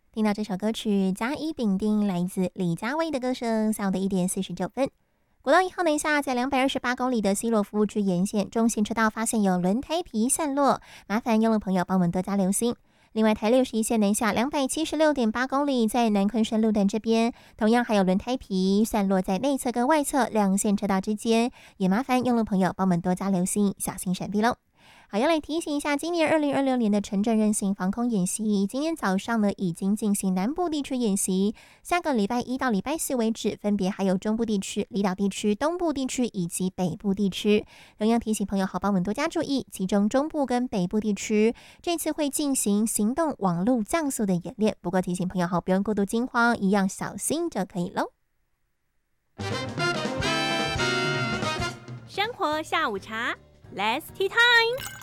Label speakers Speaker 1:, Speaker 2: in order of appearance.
Speaker 1: 听到这首歌曲《甲乙丙丁》，来自李佳薇的歌声，下午的1:49。国道1号南下，在228公里的西螺服务区沿线中线车道发现有轮胎皮散落，麻烦用路朋友帮我们多加留心。另外，台61线南下276.8公里，在南昆山路段这边，同样还有轮胎皮散落在内侧跟外侧两线车道之间，也麻烦用路朋友帮我们多加留心，小心闪避喽。好，要来提醒一下，今年2026年的城镇韧性防空演习，今天早上呢已经进行南部地区演习，下个礼拜1到礼拜4为止，分别还有中部地区、离岛地区、东部地区以及北部地区。同样提醒朋友好帮我们多加注意，其中中部跟北部地区这次会进行行动网路降速的演练，不过提醒朋友好不用过度惊慌，一样小心就可以喽。
Speaker 2: 生活下午茶 Let's Tea Time。